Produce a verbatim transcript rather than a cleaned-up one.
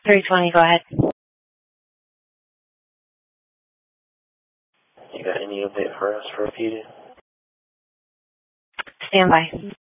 three twenty, go ahead. You got any update for us for repeating? Stand by.